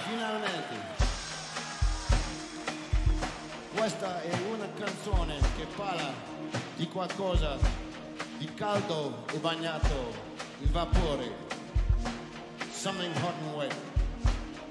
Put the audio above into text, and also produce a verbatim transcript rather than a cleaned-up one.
Finalmente, questa è una canzone che parla di qualcosa di caldo e bagnato in vapore, something hot and wet.